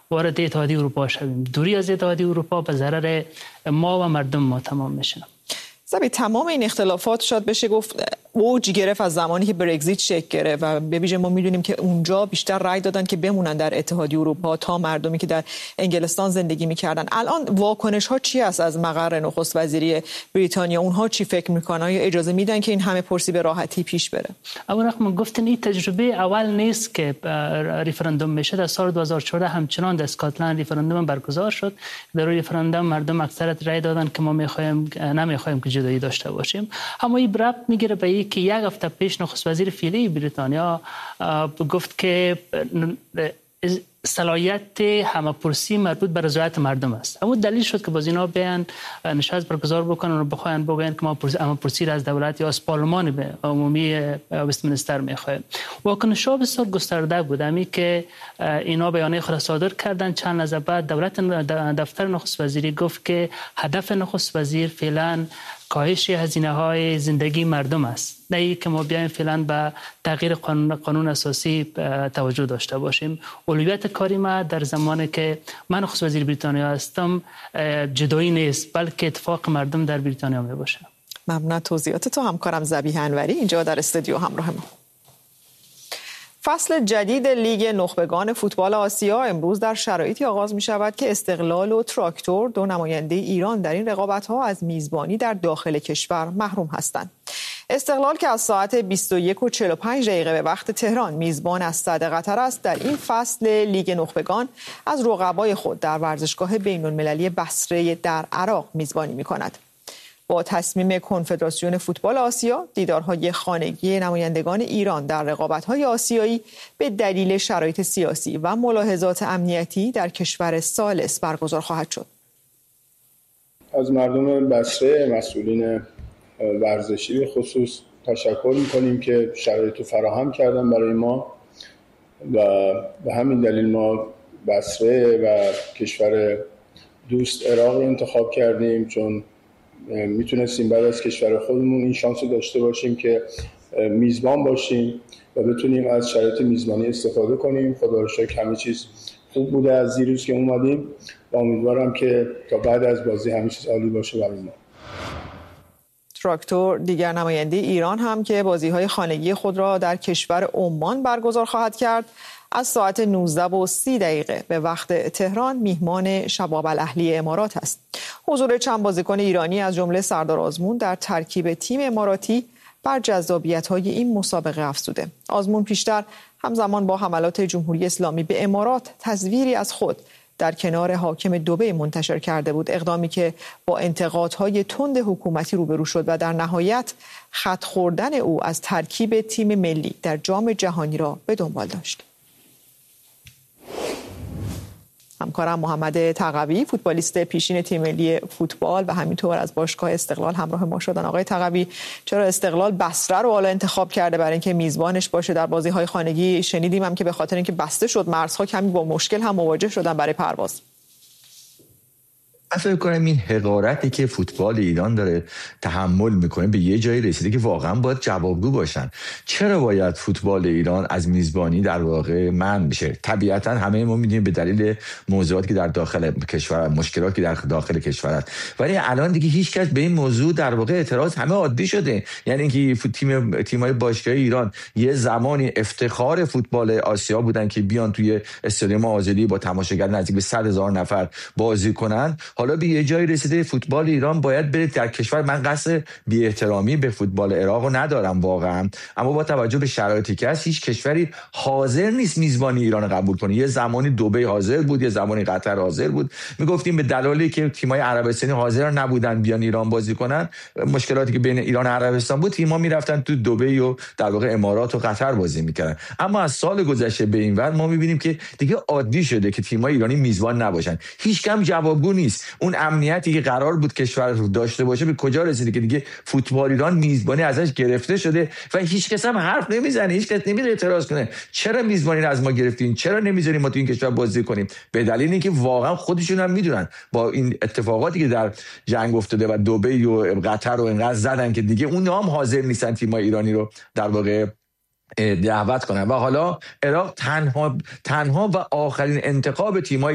وارد اتحادیه اروپا شویم. دوری از اتحادیه اروپا به ضرر ما و مردم ما تمام میشه. زبی تمام این اختلافات شاید بشه گفت اوج گرفت از زمانی که برگزیت شکل گرفت و به ویژه ما میدونیم که اونجا بیشتر رأی دادن که بمونن در اتحادیه اروپا تا مردمی که در انگلستان زندگی میکردن. الان واکنش ها چی است از مقر نخست وزیری بریتانیا؟ اونها چی فکر میکنن؟ یا اجازه میدن که این همه پرسی به راحتی پیش بره؟ اول رقم گفتن این تجربه اول نیست که ریفرندوم میشه. در سال 2014 همچنان در اسکاتلند ریفرندوم برگزار شد. در ریفرندوم مردم اکثریت رأی دادن که ما نمیخوایم که جدایی داشته باشیم. اما این ربط میگیره به که یک هفته پیش نخست وزیر فعلی بریتانیا گفت که صلاحیت همه‌پرسی مربوط به رضایت مردم است. اما دلیل شد که باز اینا بیان نشست برگزار بکنن و بخواین بگن که ما همه‌پرسی را از دولت یا از پارلمان عمومی وستمینستر می‌خوایم. واکنش‌ها بسیار گسترده بود. امی که اینا بیانیه خود صادر کردن، چند لحظه بعد دفتر نخست وزیری گفت که هدف نخست وزیر فعلا کاهش هزینه‌های زندگی مردم است، نه ای که ما بیایم فعلا به تغییر قانون اساسی توجه داشته باشیم. اولویت کاری ما در زمانی که من نخست وزیر بریتانیا هستم جدایی نیست، بلکه اتفاق مردم در بریتانیا می باشه. ممنون توضیحات تو همکارم ذبیح انوری اینجا در استودیو همراه ما. فصل جدید لیگ نخبگان فوتبال آسیا امروز در شرایطی آغاز می شود که استقلال و تراکتور، دو نماینده ایران در این رقابت‌ها، از میزبانی در داخل کشور محروم هستند. استقلال که از ساعت 21:45 به وقت تهران میزبان اسد قطر است، در این فصل لیگ نخبگان از رقبای خود در ورزشگاه بین‌المللی بصره در عراق میزبانی می‌کند. با تصمیم کنفدراسیون فوتبال آسیا، دیدارهای خانگی نمایندگان ایران در رقابت‌های آسیایی به دلیل شرایط سیاسی و ملاحظات امنیتی در کشور ثالث برگزار خواهد شد. از مردم بصره، مسئولین ورزشی به خصوص تشکر می‌کنیم که شرایط فراهم کردن برای ما و به همین دلیل ما بصره و کشور دوست عراق رو انتخاب کردیم، چون میتونستیم بعد از کشور خودمون این شانس رو داشته باشیم که میزبان باشیم و بتونیم از شرایط میزبانی استفاده کنیم. خدا رو شکر همه چیز خوب بوده از دیروز که اومدیم و امیدوارم که تا بعد از بازی همه چیز عالی باشه برای ما. تراکتور، دیگر نماینده ایران هم که بازی‌های خانگی خود را در کشور عمان برگزار خواهد کرد، از ساعت 19:30 به وقت تهران میهمان شباب الاهلی امارات است. حضور چند بازیکن ایرانی از جمله سردار آزمون در ترکیب تیم اماراتی بر جذابیت‌های این مسابقه افزوده. آزمون پیشتر همزمان با حملات جمهوری اسلامی به امارات تصویری از خود در کنار حاکم دبی منتشر کرده بود، اقدامی که با انتقادهای تند حکومتی روبرو شد و در نهایت خط خوردن او از ترکیب تیم ملی در جام جهانی را به دنبال داشت. همکارم محمد تقوی، فوتبالیست پیشین تیم ملی فوتبال و همینطور از باشگاه استقلال همراه ما شدن. آقای تقوی، چرا استقلال بصره رو حالا انتخاب کرده برای اینکه میزبانش باشه در بازی‌های خانگی؟ شنیدیم هم که به خاطر اینکه بسته شد مرزها کمی با مشکل هم مواجه شدن برای پرواز. من فکر کنم این حقارتی که فوتبال ایران داره تحمل میکنه به یه جایی رسیده که واقعا باید جوابگو باشن. چرا باید فوتبال ایران از میزبانی در واقع منع بشه؟ طبیعتا همه ما میدونیم به دلیل موضوعاتی که در داخل کشور، مشکلاتی که در داخل کشور است، ولی الان دیگه هیچ کس به این موضوع در واقع اعتراض، همه عادی شده. یعنی اینکه تیم‌های باشگاه ایران یه زمانی افتخار فوتبال آسیا بودن که بیان توی استادیوم آزادی با تماشاگر نزدیک به 100,000 نفر بازی کنن، حالا به یه جایی رسیده فوتبال ایران باید بره در کشور. من قصد بی احترامی به فوتبال عراق رو ندارم واقعا، اما با توجه به شرایطی که هست هیچ کشوری حاضر نیست میزبانی ایران رو قبول کنه. یه زمانی دبی حاضر بود، یه زمانی قطر حاضر بود. میگفتیم به دلایلی که تیم‌های عربستانی حاضر نبودن بیان ایران بازی کنن، مشکلاتی که بین ایران و عربستان بود، تیم‌ها میرفتن تو دبی و در واقع امارات و قطر بازی میکردن. اما از سال گذشته به این ور ما میبینیم که دیگه عادی شده که تیم‌های ایرانی میزبان نباشن. هیچ کم جوابگو نیست. اون امنیتی که قرار بود کشور داشته باشه به کجا رسیده که دیگه فوتبال ایران میزبانی ازش گرفته شده و هیچ کس هم حرف نمیزنه، هیچ کس نمیره اعتراض کنه. چرا میزبانی رو از ما گرفتین؟ چرا نمیذاریم ما تو این کشور بازی کنیم؟ به دلیل اینکه واقعا خودشون هم میدونن با این اتفاقاتی که در جنگ افتاده و دبی و قطر رو انقدر زدن که دیگه اونها هم حاضر نیستن تیم‌های ایرانی رو در واقع دعوت کنن و حالا عراق تنها و آخرین انتخاب تیم‌های